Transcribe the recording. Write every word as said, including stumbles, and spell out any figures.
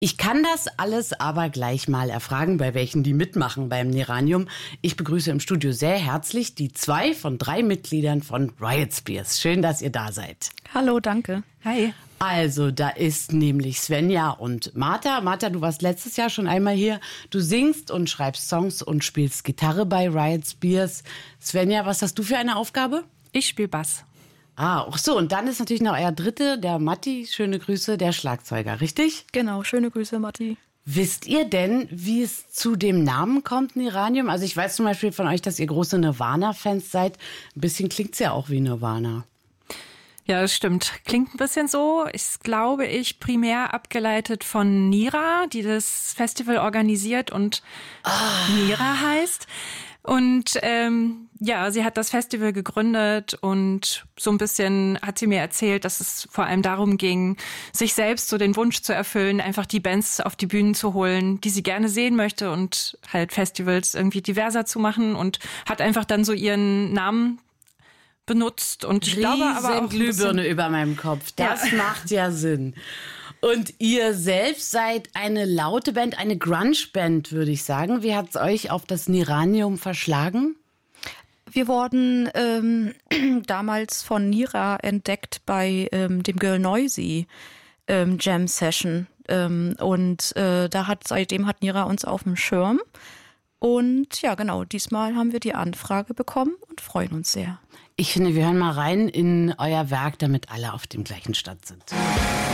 Ich kann das alles aber gleich mal erfragen, bei welchen die mitmachen beim Neranium. Ich begrüße im Studio sehr herzlich die zwei von drei Mitgliedern von Riot Spears. Schön, dass ihr da seid. Hallo, danke. Hi. Also, da ist nämlich Svenja und Martha. Martha, du warst letztes Jahr schon einmal hier. Du singst und schreibst Songs und spielst Gitarre bei Riot Spears. Svenja, was hast du für eine Aufgabe? Ich spiele Bass. Ah, ach so, und dann ist natürlich noch euer Dritte, der Matti, schöne Grüße, der Schlagzeuger, richtig? Genau, schöne Grüße, Matti. Wisst ihr denn, wie es zu dem Namen kommt, Neranium? Also ich weiß zum Beispiel von euch, dass ihr große Nirvana-Fans seid. Ein bisschen klingt's ja auch wie Nirvana. Ja, das stimmt. Klingt ein bisschen so. Ist, glaube ich, primär abgeleitet von Nira, die das Festival organisiert und ah. Nira heißt. Und ähm, ja, sie hat das Festival gegründet und so ein bisschen hat sie mir erzählt, dass es vor allem darum ging, sich selbst so den Wunsch zu erfüllen, einfach die Bands auf die Bühnen zu holen, die sie gerne sehen möchte und halt Festivals irgendwie diverser zu machen und hat einfach dann so ihren Namen benutzt. Und ich Riesen glaube aber auch Glühbirne über meinem Kopf. Das ja. macht ja Sinn. Und ihr selbst seid eine laute Band, eine Grunge-Band, würde ich sagen. Wie hat es euch auf das Neranium verschlagen? Wir wurden ähm, damals von Nira entdeckt bei ähm, dem Girl Noisy ähm, Jam Session. Ähm, und äh, da hat seitdem hat Nira uns auf dem Schirm. Und ja, genau, diesmal haben wir die Anfrage bekommen und freuen uns sehr. Ich finde, wir hören mal rein in euer Werk, damit alle auf dem gleichen Stand sind.